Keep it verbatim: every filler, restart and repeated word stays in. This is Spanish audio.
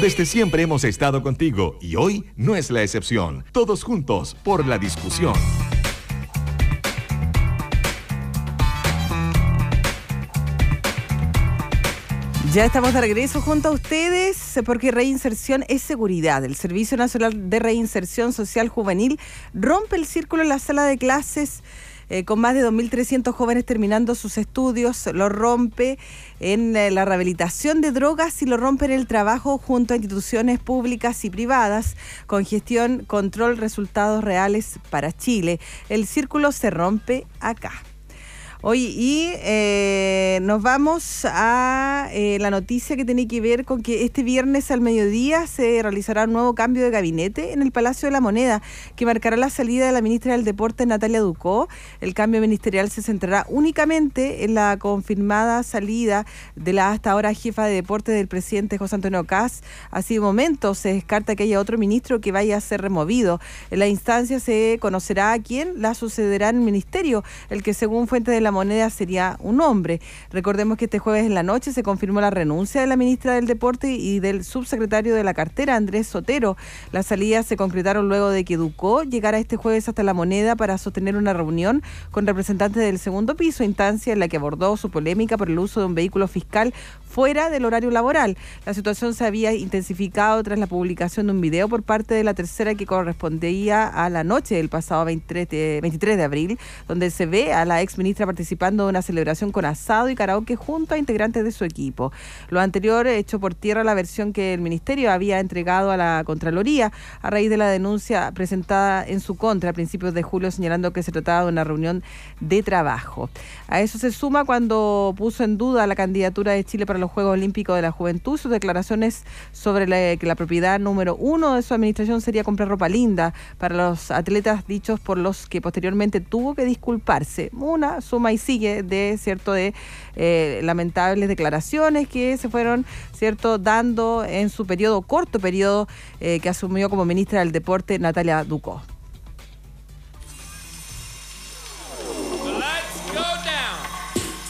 Desde siempre hemos estado contigo y hoy no es la excepción. Todos juntos por la discusión. Ya estamos de regreso junto a ustedes porque Reinserción es seguridad. El Servicio Nacional de Reinserción Social Juvenil rompe el círculo en la sala de clases eh, con más de dos mil trescientos jóvenes terminando sus estudios. Lo rompe en eh, la rehabilitación de drogas y lo rompe en el trabajo junto a instituciones públicas y privadas con gestión, control, resultados reales para Chile. El círculo se rompe acá. Oye, y eh, nos vamos a eh, la noticia que tiene que ver con que este viernes al mediodía se realizará un nuevo cambio de gabinete en el Palacio de la Moneda, que marcará la salida de la ministra del Deporte, Natalia Ducó. El cambio ministerial se centrará únicamente en la confirmada salida de la hasta ahora jefa de deporte del presidente José Antonio Kast. Así de momento se descarta que haya otro ministro que vaya a ser removido. En la instancia se conocerá a quién la sucederá en el ministerio, el que según fuentes de la Moneda sería un hombre. Recordemos que este jueves en la noche se confirmó la renuncia de la ministra del Deporte y del subsecretario de la cartera, Andrés Sotero. Las salidas se concretaron luego de que Ducó llegara este jueves hasta la Moneda para sostener una reunión con representantes del segundo piso, instancia en la que abordó su polémica por el uso de un vehículo fiscal fuera del horario laboral. La situación se había intensificado tras la publicación de un video por parte de la tercera que correspondía a la noche del pasado veintitrés de abril, donde se ve a la exministra participando de una celebración con asado y karaoke junto a integrantes de su equipo. Lo anterior echó por tierra la versión que el ministerio había entregado a la Contraloría a raíz de la denuncia presentada en su contra a principios de julio, señalando que se trataba de una reunión de trabajo. A eso se suma cuando puso en duda la candidatura de Chile para los Juegos Olímpicos de la Juventud, sus declaraciones sobre la, que la propiedad número uno de su administración sería comprar ropa linda para los atletas, dichos por los que posteriormente tuvo que disculparse. Una suma y sigue de cierto de eh, lamentables declaraciones que se fueron cierto dando en su periodo, corto periodo, eh, que asumió como ministra del Deporte Natalia Ducó.